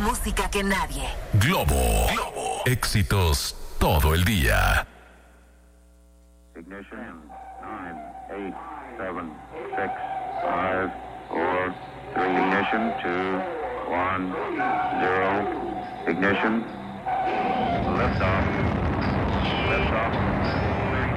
música que nadie. Globo. Éxitos todo el día. Ignition. 9, 8, 7, 6, 5, 4, 3. Ignition. 2, 1, 0. Ignition. Liftoff. Liftoff.